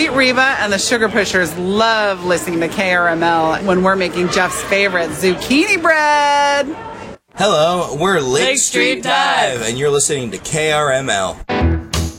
Sweet Reba and the Sugar Pushers love listening to KRML when we're making Jeff's favorite zucchini bread. Hello, we're Lake Street Dive, and you're listening to KRML.